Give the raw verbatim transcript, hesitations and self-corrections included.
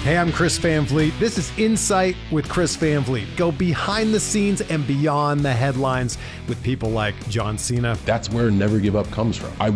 Hey, I'm Chris Van Vliet. This is Insight with Chris Van Vliet. Go behind the scenes and beyond the headlines with people like John Cena. That's where Never Give Up comes from. I